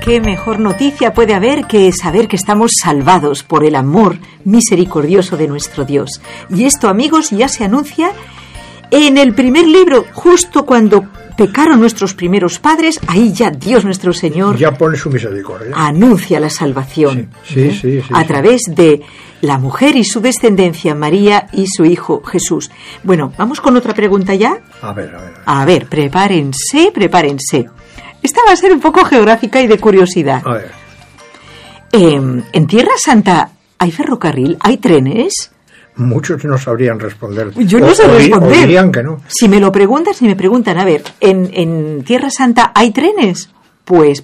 qué mejor noticia puede haber que saber que estamos salvados por el amor misericordioso de nuestro Dios. Y esto, amigos, ya se anuncia en el primer libro, justo cuando pecaron nuestros primeros padres, ahí ya Dios nuestro Señor ya pone su misericordia, anuncia la salvación sí, a través de la mujer y su descendencia, María y su hijo Jesús. Bueno, vamos con otra pregunta ya. A ver, prepárense. Esta va a ser un poco geográfica y de curiosidad. A ver. ¿En Tierra Santa hay ferrocarril? ¿Hay trenes? Muchos no sabrían responder. Yo no sé responder. O dirían que no. Si me preguntan, a ver, ¿en Tierra Santa hay trenes? Pues,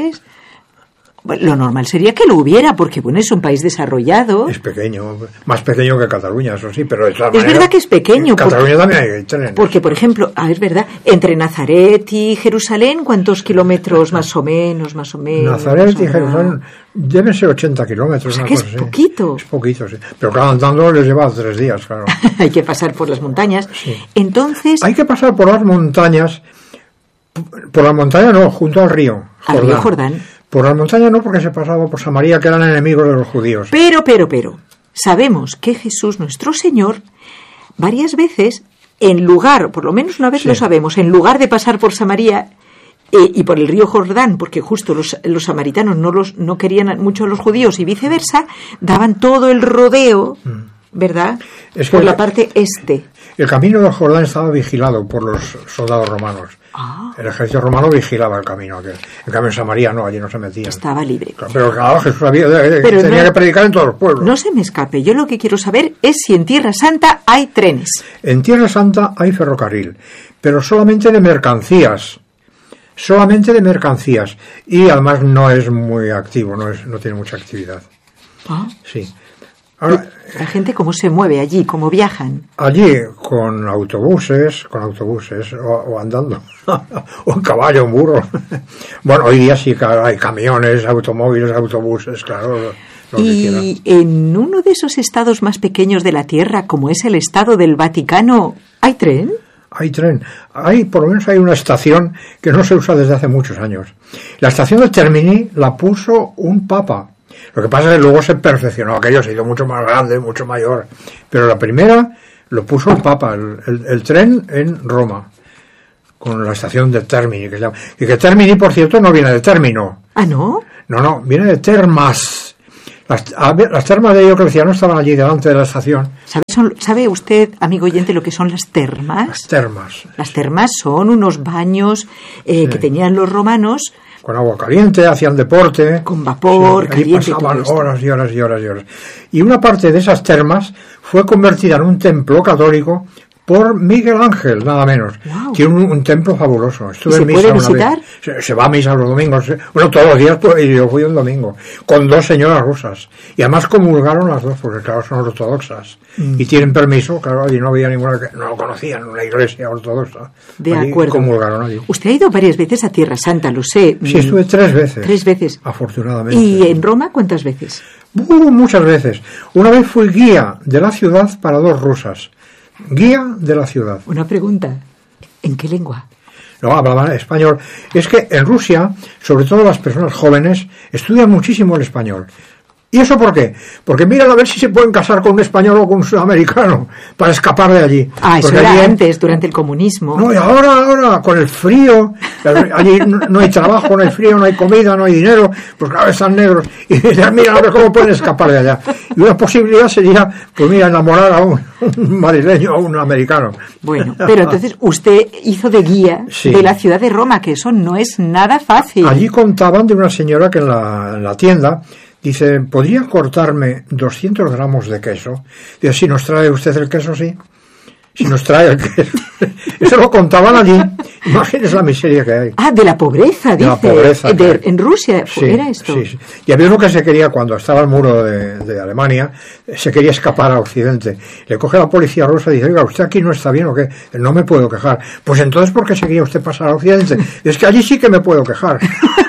lo normal sería que lo hubiera, porque bueno, es un país desarrollado. Es pequeño, más pequeño que Cataluña, eso sí, pero es verdad que es pequeño. En Cataluña también hay trenes. Porque, por ejemplo, es verdad, entre Nazaret y Jerusalén, ¿cuántos kilómetros más o menos? Nazaret y Jerusalén deben ser 80 kilómetros. O sea, que es poquito. Es poquito, sí. Pero claro, andando les lleva 3 días, claro. Hay que pasar por las montañas. Sí. Entonces... Hay que pasar por las montañas. Por la montaña no, junto al río Jordán. Al río Jordán. Por la montaña no, porque se pasaba por Samaria, que eran enemigos de los judíos. Pero, sabemos que Jesús, nuestro Señor, varias veces, en lugar, por lo menos una vez lo sabemos, en lugar de pasar por Samaria y por el río Jordán, porque justo los samaritanos no querían mucho a los judíos y viceversa, daban todo el rodeo, ¿verdad? Es que por la parte este. El camino del Jordán estaba vigilado por los soldados romanos. El ejército romano vigilaba el camino aquel. En cambio en Samaria no, allí no se metían. Estaba libre. Pero claro, Jesús tenía que predicar en todos los pueblos. No se me escape. Yo lo que quiero saber es si en Tierra Santa hay trenes. En Tierra Santa hay ferrocarril, pero solamente de mercancías. Y además no es muy activo, no tiene mucha actividad. Sí. Ahora, ¿la gente cómo se mueve allí? ¿Cómo viajan? Allí con autobuses o andando, o en caballo, en burro. Bueno, hoy día sí, claro, hay camiones, automóviles, autobuses, claro. Y en uno de esos estados más pequeños de la Tierra, como es el estado del Vaticano, ¿hay tren? Hay tren. Por lo menos hay una estación que no se usa desde hace muchos años. La estación de Termini la puso un papa. Lo que pasa es que luego se perfeccionó, aquello se hizo mucho más grande, mucho mayor. Pero la primera lo puso el Papa, el tren en Roma, con la estación de Termini, que se llama. Y que Termini, por cierto, no viene de término. ¿Ah, no? No, viene de termas. Las termas de Diocleciano estaban allí delante de la estación. ¿Sabe usted, amigo oyente, lo que son las termas? Las termas son unos baños que tenían los romanos. Con agua caliente, hacían deporte. Con vapor, caliente. Allí pasaban horas y horas. Y una parte de esas termas fue convertida en un templo católico por Miguel Ángel, nada menos. Wow. Tiene un templo fabuloso. Estuve en misa ¿Se puede visitar? Se va a misa los domingos. Bueno, todos los días, y yo fui un domingo, con 2 señoras rusas. Y además comulgaron las dos, porque claro, son ortodoxas. Y tienen permiso, claro, allí no había ninguna, no conocían una iglesia ortodoxa. De allí acuerdo. Comulgaron allí. Usted ha ido varias veces a Tierra Santa, lo sé. Sí, estuve 3 veces. 3 veces. Afortunadamente. ¿Y en Roma cuántas veces? Muchas veces. Una vez fui guía de la ciudad para 2 rusas. Guía de la ciudad. Una pregunta. ¿En qué lengua? No, hablaban español. Es que en Rusia, sobre todo las personas jóvenes, estudian muchísimo el español. ¿Y eso por qué? Porque miran a ver si se pueden casar con un español o con un sudamericano para escapar de allí. Eso porque era allí, antes, durante el comunismo. No, y ahora, con el frío, allí no hay trabajo, no hay frío, no hay comida, no hay dinero, pues claro, están negros. Y miran a ver cómo pueden escapar de allá. Y una posibilidad sería, pues mira, enamorar a un madrileño o a un americano. Bueno, pero entonces usted hizo de guía de la ciudad de Roma, que eso no es nada fácil. Allí contaban de una señora que en la tienda dice, ¿podría cortarme 200 gramos de queso? Dice, si nos trae usted el queso, sí. Si nos trae el queso. Eso lo contaban allí. Imagínese la miseria que hay. De la pobreza, dice. De la pobreza. En Rusia era esto. Sí. Y había uno que se quería, cuando estaba el muro de Alemania, se quería escapar a Occidente. Le coge la policía rusa y dice, oiga, ¿usted aquí no está bien o qué? No me puedo quejar. Pues entonces, ¿por qué se quería usted pasar a Occidente? Es que allí sí que me puedo quejar.